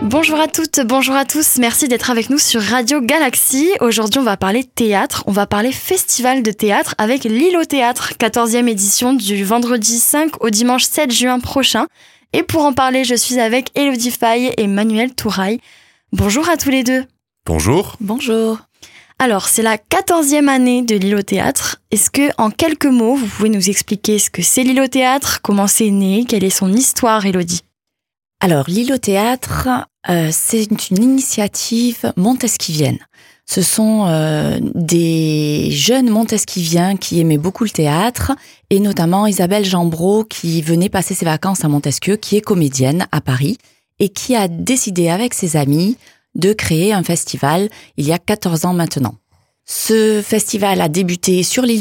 Bonjour à toutes, bonjour à tous, merci d'être avec nous sur Radio Galaxy. Aujourd'hui on va parler théâtre, on va parler festival de théâtre avec l'Île au Théâtre, 14e édition du vendredi 5 au dimanche 7 juin prochain. Et pour en parler, je suis avec Élodie Faye et Manuel Touraille. Bonjour à tous les deux. Bonjour. Bonjour. Alors, c'est la 14e année de l'Île au Théâtre. Est-ce que, en quelques mots, vous pouvez nous expliquer ce que c'est l'Île au Théâtre, comment c'est né, quelle est son histoire, Élodie ? Alors, l'Île au Théâtre, c'est une initiative montesquivienne. Ce sont des jeunes montesquiviens qui aimaient beaucoup le théâtre, et notamment Isabelle Jeanbrot, qui venait passer ses vacances à Montesquieu, qui est comédienne à Paris, et qui a décidé avec ses amis de créer un festival il y a 14 ans maintenant. Ce festival a débuté sur l'île